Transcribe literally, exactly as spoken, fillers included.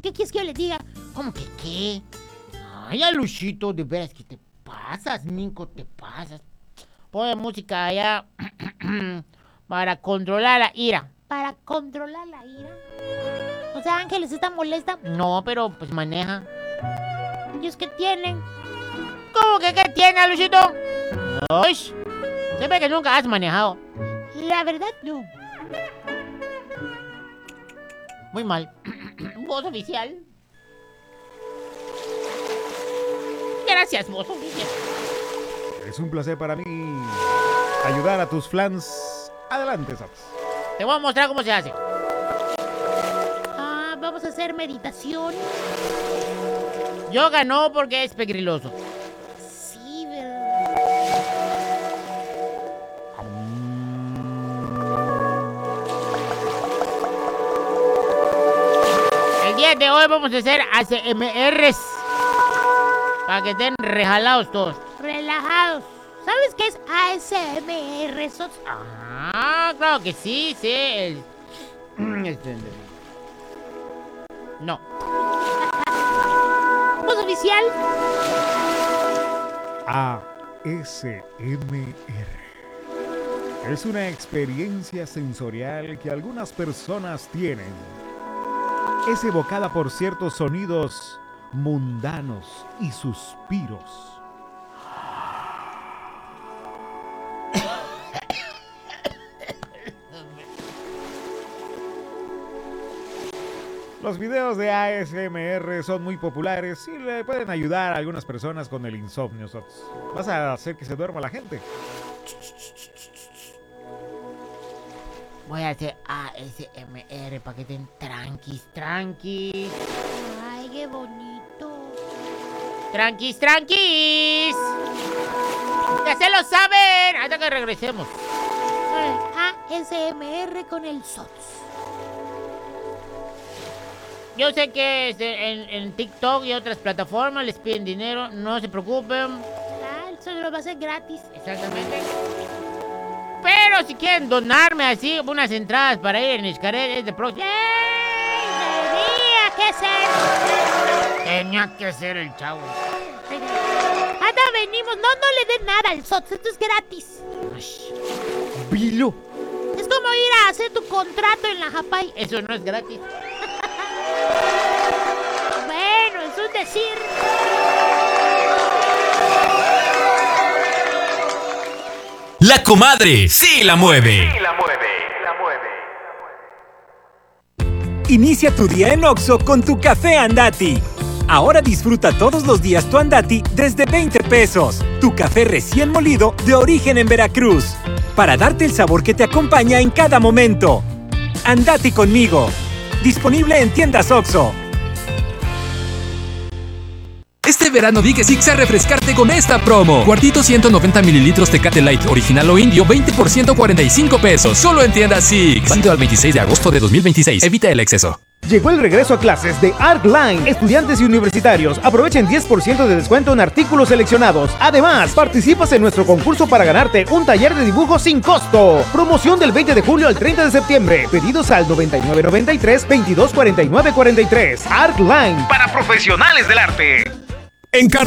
¿Qué quieres que yo les diga? ¿Cómo que qué? Ay, Aluchito, de veras que te pasas, Nico, te pasas. Pon música allá para controlar la ira. ¿Para controlar la ira? O sea, Ángeles está molesta. No, pero pues maneja. ¿Ellos qué tienen? ¿Cómo que qué tiene, Aluchito? Uy, se ve que nunca has manejado. La verdad, no. Muy mal. Voz oficial. Gracias, voz oficial. Es un placer para mí ayudar a tus fans. Adelante, Sox. Te voy a mostrar cómo se hace. Ah, vamos a hacer meditación. Yoga no, porque es pegriloso. Sí, ¿verdad? El día de hoy vamos a hacer A S M Rs. Para que estén rejalados todos. Relajados. ¿Sabes qué es A S M R, Sots? Ah, claro que sí, sí. El... No. ¿Voz oficial? A S M R es una experiencia sensorial que algunas personas tienen. Es evocada por ciertos sonidos mundanos y suspiros. Los videos de A S M R son muy populares y le pueden ayudar a algunas personas con el insomnio. Vas a hacer que se duerma la gente. Voy a hacer A S M R para que estén tranquis, tranquis. Ay, qué bonito. Tranquis, tranquis. Ya se lo saben. Hasta que regresemos. A S M R con el Sots. Yo sé que este, en, en TikTok y otras plataformas les piden dinero. No se preocupen. Ah, eso lo va a hacer gratis. Exactamente. Pero si quieren donarme así unas entradas para ir en Xcaret es de próximo. Tenía que ser. Tenía que ser el chavo. Anda, venimos. No, no le den nada al Sots. Esto es gratis. Vilo. Es como ir a hacer tu contrato en la Japay. Eso no es gratis. Bueno, es un decir. La comadre sí la mueve. Sí la mueve, la mueve. Inicia tu día en Oxxo con tu café Andati. Ahora disfruta todos los días tu Andati desde veinte pesos. Tu café recién molido de origen en Veracruz. Para darte el sabor que te acompaña en cada momento. Andati conmigo. Disponible en tiendas Oxxo. Este verano di que Six a refrescarte con esta promo. Cuartito ciento noventa mililitros Tecate Light original o indio, veinte por ciento cuarenta y cinco pesos. Solo en tiendas Six. Válido al veintiséis de agosto de dos mil veintiséis. Evita el exceso. Llegó el regreso a clases de Artline. Estudiantes y universitarios aprovechen diez por ciento de descuento en artículos seleccionados. Además, participas en nuestro concurso para ganarte un taller de dibujo sin costo. Promoción del veinte de julio al treinta de septiembre. Pedidos al noventa y nueve noventa y tres, veintidós cuarenta y nueve cuarenta y tres. Artline, para profesionales del arte. En